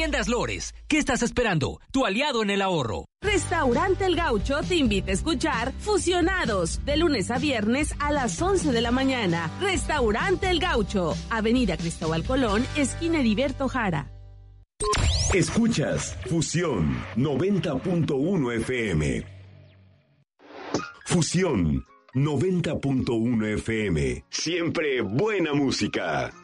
Tiendas Lores, ¿qué estás esperando? Tu aliado en el ahorro. Restaurante El Gaucho te invita a escuchar Fusionados, de lunes a viernes a las 11 de la mañana. Restaurante El Gaucho, Avenida Cristóbal Colón, esquina Heriberto Jara. Escuchas Fusión 90.1 FM. Fusión 90.1 FM. Siempre buena música.